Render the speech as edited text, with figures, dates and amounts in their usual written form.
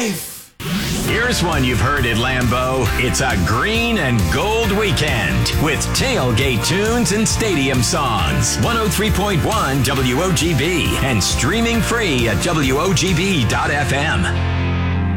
life. Here's one you've heard at Lambeau. It's a green and gold weekend with tailgate tunes and stadium songs. 103.1 WOGB and streaming free at WOGB.FM.